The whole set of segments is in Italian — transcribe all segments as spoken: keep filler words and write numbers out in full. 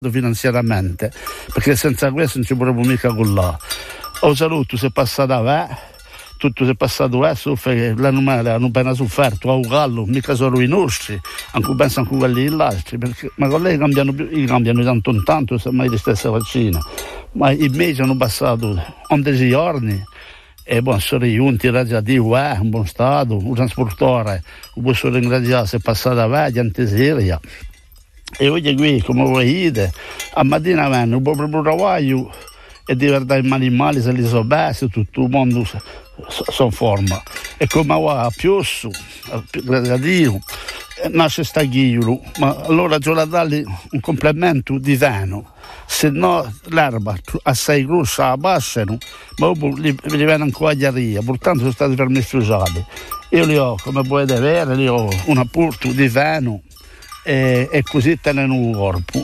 finanziariamente, perché senza questo non ci vorremmo mica con là. Ho saluto, si è passato a me, tutto si è passato a soffre, l'animale hanno appena sofferto, a un gallo, mica solo i nostri, anche penso anche quelli degli altri, perché ma con lei cambiano, cambiano di tanto in tanto, se mai le stesse vaccine, ma i mesi hanno passato undici giorni. E buon sono giunti, grazie a Dio, eh, in buon stato, un trasportatore, un posso ringraziare se è passata vecchia, anteseria. E oggi qui, come vedete, a mattina vengo, un po' per il lavoro e diventare animali, se li so bene, tutto il mondo sono in forma. E come va a Piosso, grazie a Dio, nasce stagliolo, ma allora c'ho da dargli un complemento di veno. Se no l'erba assai grossa la passano, ma dopo li, li viene ancora a ria, portanto sono stati permessugiati. Io li ho, come potete vedere, li ho un apporto di veno e, e così tengono un corpo.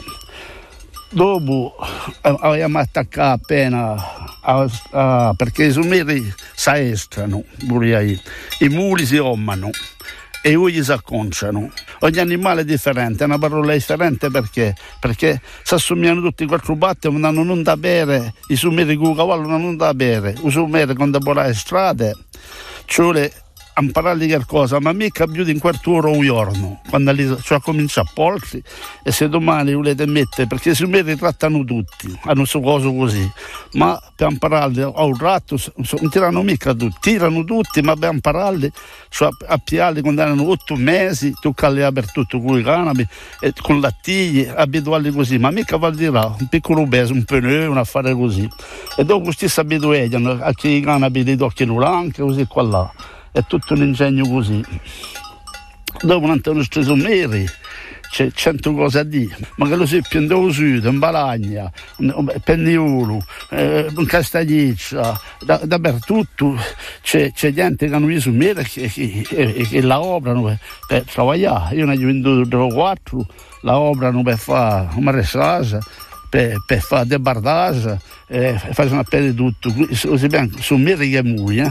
Dopo abbiamo attaccato appena a, a, perché i sumeri si estrano, i muli si ommano e i ugli si acconciano. Ogni animale è differente, è una parola differente perché? Perché si assomigliano tutti i quattro batti, ma non hanno da bere, i sumeri con il cavallo non hanno da bere, i sumeri quando volare strade, ci vuole imparare qualcosa, ma mica più di un quarto d'ora o un giorno, quando li, cioè, comincia a polsi, e se domani volete mettere, perché i sumeri trattano tutti, hanno su coso così, ma per impararli a un ratto, non tirano mica tutti, tirano tutti, ma per impararli, cioè a piarli quando hanno otto mesi, toccarli per tutto con i canapi, e con lattigli, abituarli così, ma mica vuol dire un piccolo beso, un pneu, un affare così, e dopo questi si abituano a che i canapi li toccano anche così qua là. È tutto un ingegno così. Dopo non hanno steso neri, c'è cento cose a dire, ma che lo si più in sud, in Balagna, in Penniolo, eh, in Castagniccia, da, dappertutto c'è, c'è gente che hanno visto neri che, che, che, che la operano per, per lavorare. Io ne ho venduto quattro, la operano per fare un maraissage, per, per fare debardage, eh, fare una pelle di tutto, così sono neri che muoiono.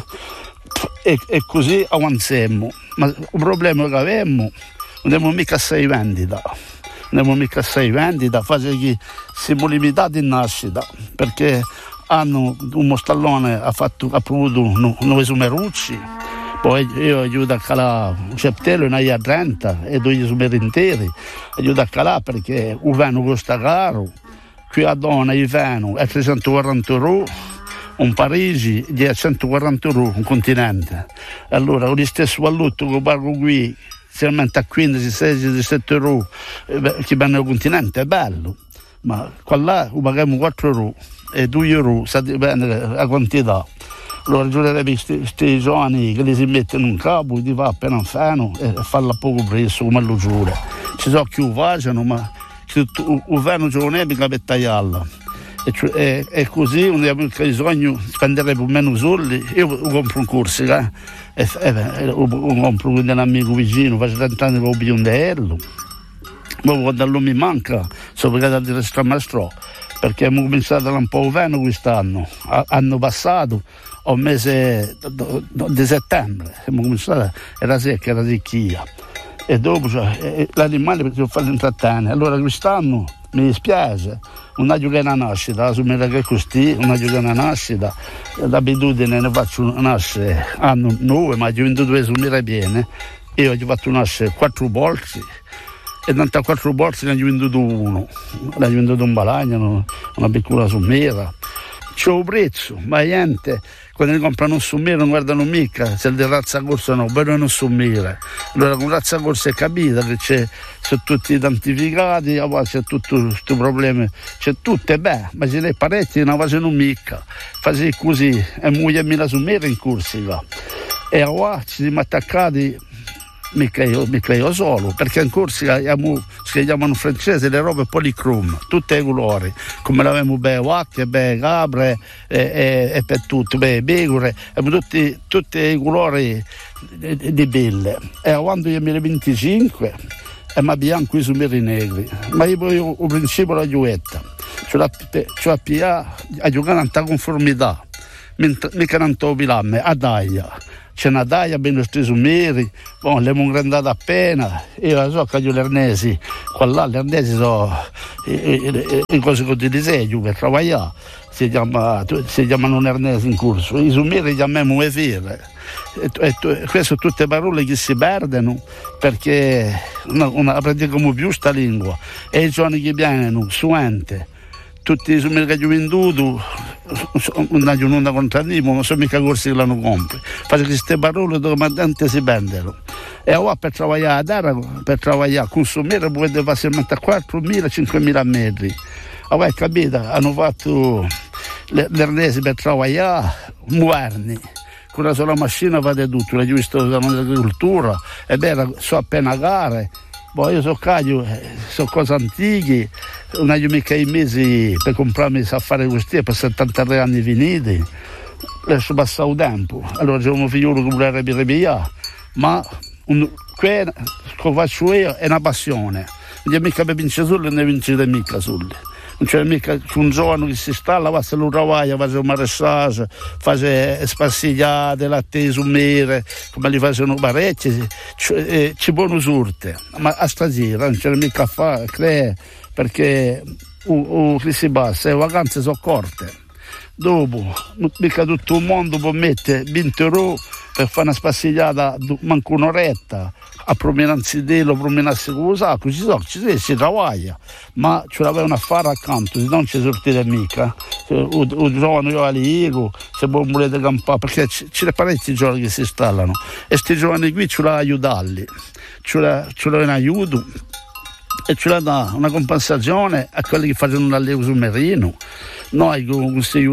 E, e così avanziamo, ma il problema che abbiamo non abbiamo mica sei vendita, non abbiamo mica sei vendita, fase che siamo limitati in nascita perché hanno un mostallone ha fatto ha provato nove sumerucci, poi io aiuto a calare un ceptello in aia trenta e due sumeri interi, aiuto a calare perché il vino costa caro, qui a donna il vino è trecentoquaranta euro, un Parigi di centoquaranta euro un continente. Allora con lo stesso valutto che pago qui si aumenta a quindici, sedici, diciassette euro eh, che vanno al continente, è bello, ma qua là paghiamo quattro euro e due euro dipende la quantità. Allora giurerebbe questi giovani che li si mettono in capo, ti va appena fanno e fanno a poco prezzo come lo giuro. Ci sono chi lo facciano, ma il vino giovane mica per tagliarla. E, e così uno ha bisogno di spendere più o meno soldi. Io compro un Corsica eh, e, e lo compro con un amico vicino, faccio trenta anni che ho un dello, ma quando non mi manca sono pagato di restramastro perché abbiamo cominciato un po' veno quest'anno, anno passato al mese di settembre abbiamo cominciato, era secca, era ricchia e dopo cioè, l'animale perché ho fatto intrattenere, allora quest'anno mi dispiace, non ho giocato una nascita, la sommità che è così, non ho giocato una nascita, l'abitudine ne faccio nascere anno nove, ma ho venduto due sommire piene, io ho fatto nascere quattro borsi e tanto a quattro borsi ne ho venduto uno, ne ho venduto un Balagna, una piccola sommira. C'è un prezzo, ma niente, quando ne comprano un sommire non guardano mica, se il di razza corsa no, però non sommire. Allora con razza corsa è capita che c'è, sono tutti identificati, c'è tutto questo problema, c'è tutto, e beh, ma se lei parecchi non facciano mica, fai così, e muoiamila sommire in Corsica. E qua ci siamo attaccati, mica io, mica io solo, perché in Corsica abbiamo, si chiamano in francese le robe polichrome, tutte i colori, come l'avevamo per vacche, per capre e, e, e per tutto, per pecore, abbiamo tutti, tutti i colori di, di belle. E quando io mi ero venticinque, e ma bianco i sumeri negri, ma io poi il principio la giuetta, cioè a P A a giocare in conformità, mica non topi l'amme, a taglia. c'è una daia ben nostri sumiri, bon, le abbiamo grandato appena, io so che gli ernesi, qua là gli ernesi sono in cose che ti disegno per lavorare, si, chiama, si chiamano un ernese in corso, i sumiri chiamiamo le fire. E, e, e queste sono tutte parole che si perdono perché non apprendiamo più sta lingua e i giovani che viene suente tutti i sumiri che ho venduto non hanno nulla contro noi, ma sono mica corsi che l'hanno compri perché queste parole domandanti si perdono e ora per lavorare a terra per lavorare con sumiri potete facilmente a quattromila cinquemila metri ora capito, hanno fatto l'ernese per lavorare moderni con una sola macchina fate tutto, l'ho visto nell'agricoltura, è vero, so appena gare, boh, io so caglio, sono cose antiche, non ho mica i mesi per comprarmi a fare questi, per settantatré anni finiti, lascio passare il tempo, allora c'è un figlio che vuole via, ma un, quello che faccio io è una passione, non mica per vincere solo, ne vincere mica solo. Non c'è mica un giorno che si installa, va a lavare, fa un maressaggio, fa spassigliate, latte di sumire, come li facevano parecchi, ci, ci buono sorte. Ma a stasera non c'è mica a fare, perché uh, uh, si passa, le vacanze sono corte. Dopo, mica tutto il mondo può mettere venti euro per fare una spassigliata, manco un'oretta. A promenarsi dello, a promenarsi con lo sacco, ci so, ci si, si lavora, ma ce l'aveva un affare accanto, se non ci sortite mica. Un giovane io aliego, se voi volete campare, perché ci sono parecchi giovani che si installano, e questi giovani qui ce l'ha aiutarli, ce l'ha in aiuto e ce l'ha una compensazione a quelli che fanno l'allievo sul merino. Noi con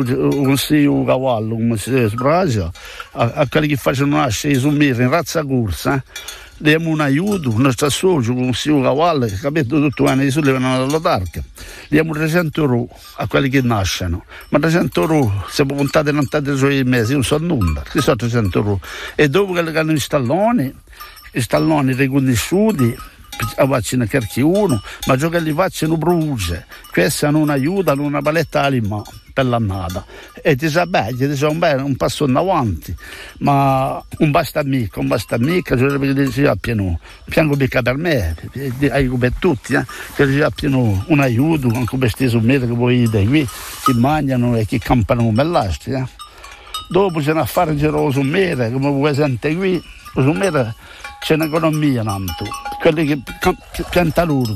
questo cavallo, come si sbrasia, a, a quelli che fanno nascere i sumiri in razza corsa, eh, diamo un aiuto, un nostro socio con questo cavallo, capito, tutto l'anno di sole vengono dalla targa, diamo trecento euro a quelli che nascono, ma trecento euro se può contare in tanti giorni di mese, non so nulla, che sono trecento euro, e dopo che hanno i stalloni, i stalloni riconosciuti, a vaccina che uno, ma ciò che li facciano brucia, questa non aiuta, non una paletta all'ima per l'annata e ti sa bene, ti sa un, bene, un passo in avanti, ma un basta mica, un basta mica, cioè che ci abbiano, piango mica per me, per tutti, eh, che ci abbiano un aiuto, anche questi sumeri che voi da qui, che mangiano e che campano come l'astri. Eh. Dopo c'è un affare giro sumere, come voi sentite qui, sumere c'è un'economia, tanto. Quelli che piantano